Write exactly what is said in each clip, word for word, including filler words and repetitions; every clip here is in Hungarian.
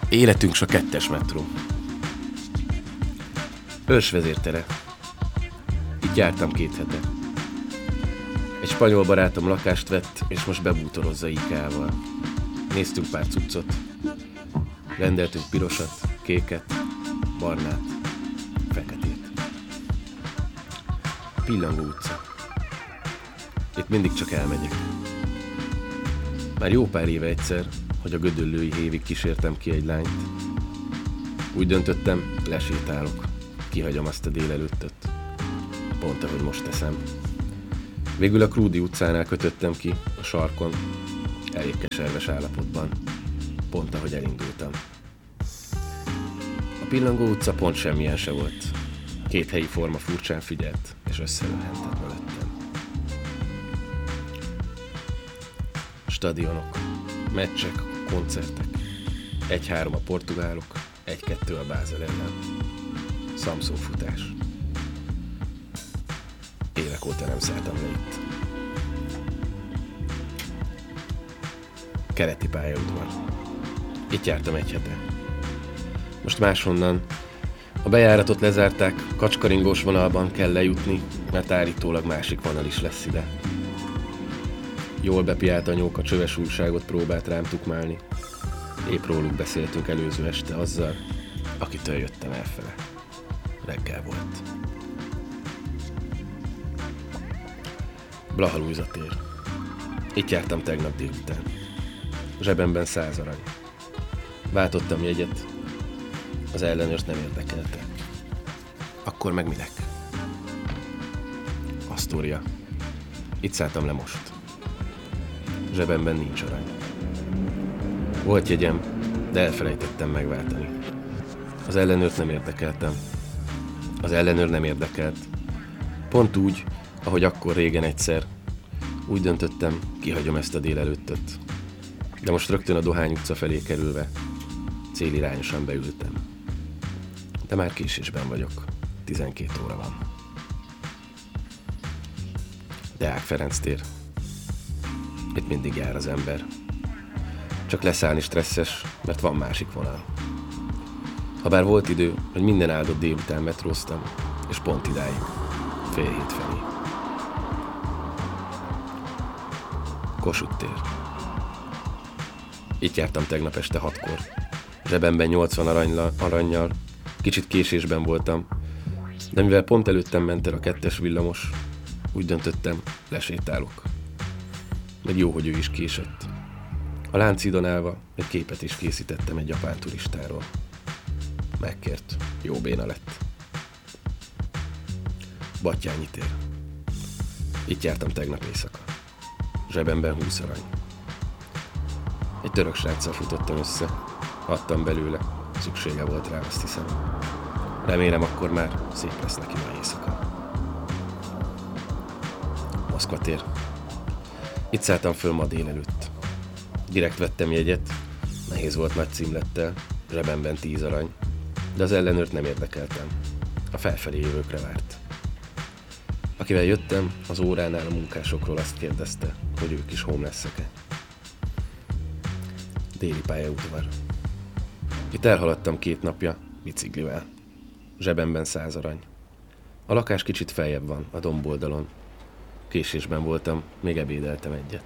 Életünk s a kettes metró. Őrsvezértere. Itt jártam két hete. Egy spanyol barátom lakást vett, és most bebútorozza IKEA-val. Néztünk pár cuccot. Rendeltünk pirosat, kéket, barnát, feketét. Pillangó utca. Itt mindig csak elmegyek. Már jó pár éve egyszer, hogy a Gödöllői hévig kísértem ki egy lányt. Úgy döntöttem, lesétálok. Kihagyom azt a délelőttöt. Pont ahogy most teszem. Végül a Krúdi utcánál kötöttem ki, a sarkon, elég keserves állapotban. Pont ahogy elindultam. A Pillangó utca pont semmilyen se volt. Két helyi forma furcsán figyelt, és összelőhentett mellettem. Stadionok, meccsek, koncertek. Egy-három a portugálok, egy-kettő a Bázel ellen. Samsung futás. Évek óta nem szálltam le itt. Keleti pályaudvar. Itt jártam egy hete. Most máshonnan. A bejáratot lezárták, kacskaringós vonalban kell lejutni, mert állítólag másik vonal is lesz ide. Jól bepiált anyók a csöves újságot próbált rám tukmálni. Épp róluk beszéltünk előző este azzal, akitől jöttem elfele. Reggel volt. Blaha Lujza tér. Itt jártam tegnap délután. Zsebemben száz arany. Váltottam jegyet. Az ellenőrt nem érdekelte. Akkor meg minek? Asztória. Itt szálltam le most. Zsebemben nincs arany. Volt jegyem, de elfelejtettem megváltani. Az ellenőrt nem érdekeltem. Az ellenőr nem érdekelt. Pont úgy, ahogy akkor régen egyszer. Úgy döntöttem, kihagyom ezt a délelőttöt. De most rögtön a Dohány utca felé kerülve célirányosan beültem. De már késésben vagyok. tizenkét óra van. Deák Ferenc tér. Itt mindig jár az ember. Csak leszállni stresszes, mert van másik vonal. Habár volt idő, hogy minden áldott délután metróztam, és pont idáig, fél hét felé. Kossuth tér. Itt jártam tegnap este hatkor. Zsebemben nyolcvan aranyla, arannyal, kicsit késésben voltam, de mivel pont előttem ment el a kettes villamos, úgy döntöttem, lesétálok. Meg jó, hogy ő is késett. A Lánchídon állva egy képet is készítettem egy japán turistáról. Megkért, jó béna lett. Battyányi tér. Itt jártam tegnap éjszaka. Zsebemben húsz arany. Egy török sráccal futottam össze. Adtam belőle, szüksége volt rá, azt hiszem. Remélem, akkor már szép lesz neki ma éjszaka. Moszkva tér. Itt szálltam föl ma délelőtt. Direkt vettem jegyet, nehéz volt nagy címlettel, zsebemben tíz arany, de az ellenőrt nem érdekeltem. A felfelé jövőkre várt. Akivel jöttem, az óránál a munkásokról azt kérdezte, hogy ők is homelessek-e. Déli pályaudvar. Itt elhaladtam két napja, biciklivel. Zsebemben száz arany. A lakás kicsit feljebb van, a domboldalon. Késésben voltam, még ebédeltem egyet.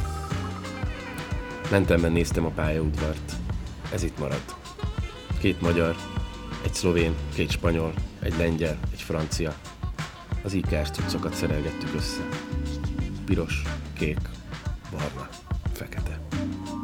Mentemben néztem a pályaudvart. Ez itt marad. Két magyar, egy szlovén, két spanyol, egy lengyel, egy francia. Az IKEA-s cuccokat szerelgettük össze. Piros, kék, barna, fekete.